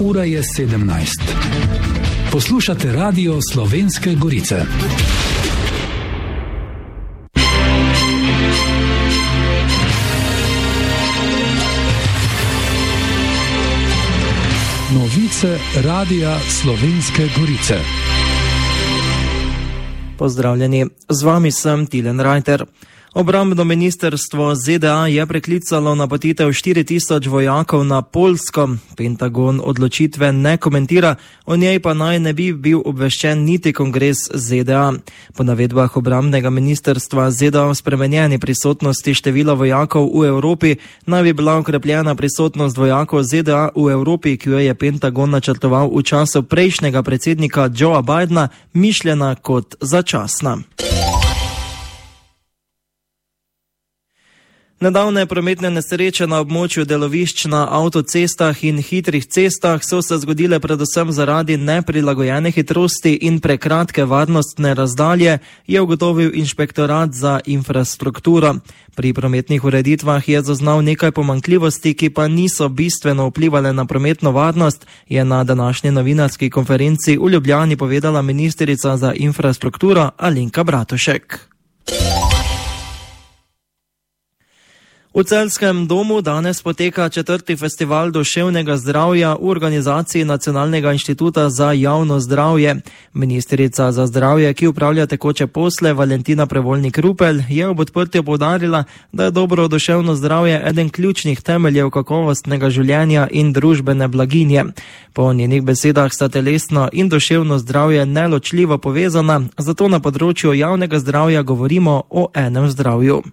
Ura je 17. Poslušate Radio Slovenske Gorice. Novice Radia Slovenske Gorice. Pozdravljeni, z vami sem Tilen Rajter. Obrambno ministrstvo ZDA je preklicalo napotitev 4000 vojakov na Poljsko. Pentagon odločitve ne komentira, o njej pa naj ne bi bil obveščen niti kongres ZDA. Po navedbah obrambnega ministrstva ZDA o spremenjeni prisotnosti števila vojakov v Evropi naj bi bila okrepljena prisotnost vojakov ZDA v Evropi, ki jo je Pentagon načrtoval v času prejšnjega predsednika Joea Bidena, mišljena kot začasna. Nedavne prometne nesreče na območju delovišč na avtocestah in hitrih cestah so se zgodile predvsem zaradi neprilagojene hitrosti in prekratke varnostne razdalje, je ugotovil Inšpektorat za infrastrukturo. Pri prometnih ureditvah je zaznal nekaj pomanjkljivosti, ki pa niso bistveno vplivale na prometno varnost, je na današnji novinarski konferenci v Ljubljani povedala ministrica za infrastrukturo Alenka Bratušek. V Celjskem domu danes poteka 4. festival duševnega zdravja v organizaciji Nacionalnega inštituta za javno zdravje. Ministrica za zdravje, ki upravlja tekoče posle, Valentina Prevolnik-Rupel, je ob odprtju poudarila, da je dobro duševno zdravje eden ključnih temeljev kakovostnega življenja in družbene blaginje. Po njenih besedah sta telesno in duševno zdravje neločljivo povezana, zato na področju javnega zdravja govorimo o enem zdravju.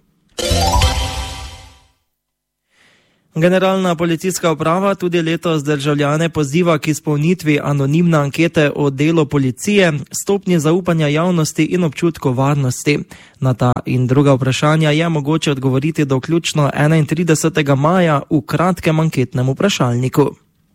Generalna policijska uprava tudi letos državljane poziva k izpolnitvi anonimne ankete o delu policije, stopnji zaupanja javnosti in občutku varnosti. Na ta in druga vprašanja je mogoče odgovoriti do vključno 31. maja v kratkem anketnem vprašalniku.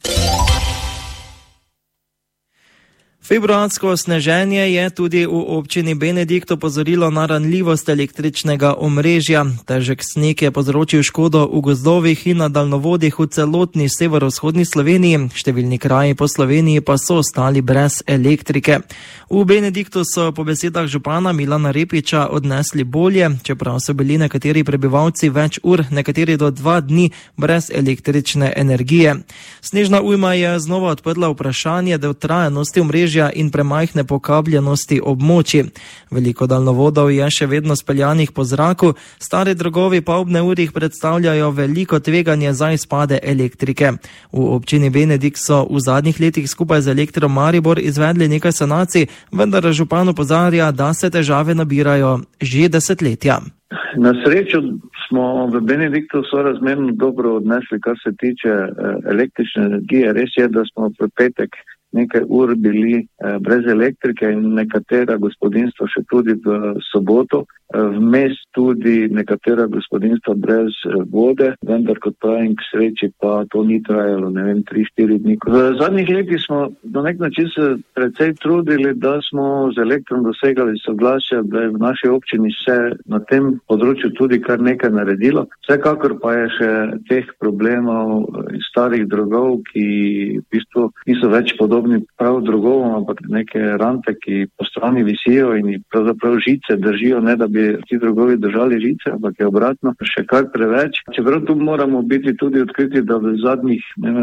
Februarsko sneženje je tudi v občini Benedikt opozorilo na ranljivost električnega omrežja. Težek sneg je povzročil škodo v gozdovih in na daljnovodih v celotni severovzhodni Sloveniji. Številni kraji po Sloveniji pa so ostali brez elektrike. V Benediktu so po besedah župana Milana Repiča odnesli bolje, čeprav so bili nekateri prebivalci več ur, nekateri do 2 dni brez električne energije. Snežna ujma je znova odprla vprašanje dotrajanosti omrežja in premajhne pokabljenosti območij. Veliko daljnovodov je še vedno speljanih po zraku, stari drogovi pa ob neurjih predstavljajo veliko tveganje za izpade elektrike. V občini Benedikt so v zadnjih letih skupaj z Elektro Maribor izvedli nekaj sanacij, vendar župan opozarja, da se težave nabirajo že desetletja. Na srečo smo v Benediktu sorazmerno dobro odnesli, kar se tiče električne energije. Res je, da smo v petek nekaj ur bili brez elektrike in nekatera gospodinstva še tudi v soboto. Vmes tudi nekatera gospodinstva brez vode, vendar kot pravim, k sreči pa to ni trajalo, 3-4 dni. V zadnjih letih smo na nek način se precej trudili, da smo z elektrom dosegali soglasje, da je v naši občini se na tem področju tudi kar nekaj naredilo. Vsekakor pa je še teh problemov starih drogov, ki v bistvu niso več podobni prav drogovom, ampak neke rante, ki po strani visijo in pravzaprav žice držijo, ne da bi ti drogovi držali žice, ampak je obratno, še kar preveč. Čeprav tu moramo biti tudi odkriti, da v zadnjih,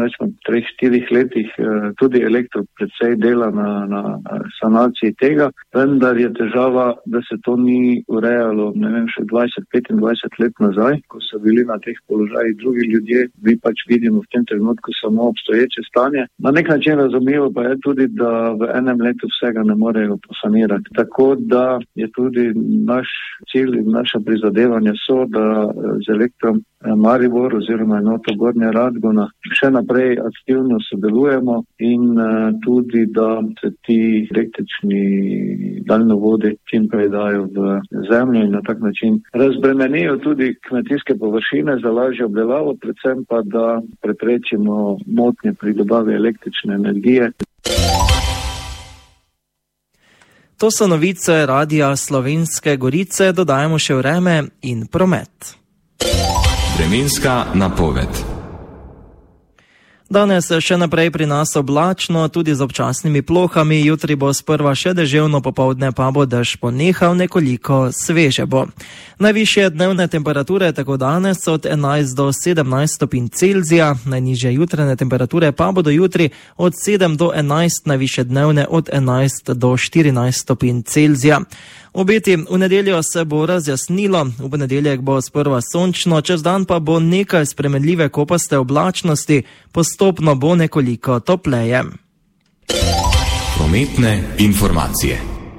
3-4 letih tudi elektro predvsej dela na sanaciji tega, vendar je težava, da se to ni urejalo, še 20-25 let nazaj, ko so bili na teh položajih drugi ljudje, mi pač vidimo v tem trenutku samo obstoječe stanje. Na nek način razumljivo pa je tudi, da v enem letu vsega ne morejo posanirati. Tako da je tudi naš cilj in naša prizadevanja so, da z Elektrom Maribor oziroma enoto Gornja Radgona še naprej aktivno sodelujemo in tudi, da se ti električni daljnovodi čim prej dajo v zemljo in na tak način razbremenijo tudi kmetijske površine za lažjo obdelavo, predvsem pa, da preprečimo motnje pri dobavi električne energije. To so novice Radia Slovenske Gorice, dodajamo še vreme in promet. Vremenska napoved. Danes še naprej pri nas oblačno, tudi z občasnimi plohami, jutri bo sprva še deževno, popoldne pa bo dež ponehal, nekoliko sveže bo. Najvišje dnevne temperature tako danes od 11 do 17 stopinj Celzija, najnižje jutranje temperature pa bodo jutri od 7 do 11, najvišje dnevne od 11 do 14 stopinj Celzija. Obeti v nedeljo se bo razjasnilo, v ponedeljek bo sprva sončno, čez dan pa bo nekaj spremenljive kopaste oblačnosti, postopno bo nekoliko topleje. Prometne informacije.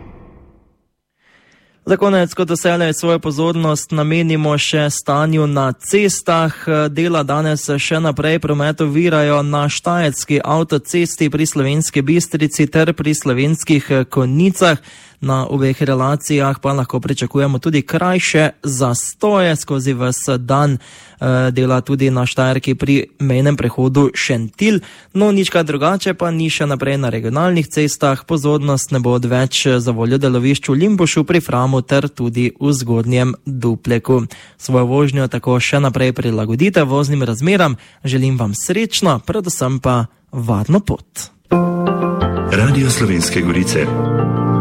Za konec, kot doselej, svojo pozornost namenimo še stanju na cestah. Dela danes še naprej promet ovirajo na Štajerski avtocesti pri Slovenski Bistrici ter pri Slovenskih Konjicah. Na obeh relacijah pa lahko pričakujemo tudi krajše zastoje skozi ves dan. Dela tudi na Štajerki pri mejnem prehodu Šentilj. No, nič kaj drugače pa ni še naprej na regionalnih cestah. Pozornost ne bo odveč za voljo delovišč v Limbušu, pri Framu ter tudi v Zgornjem Dupleku. Svojo vožnjo tako še naprej prilagodite voznim razmeram. Želim vam srečno, predvsem pa varno pot. Radio Slovenske Gorice.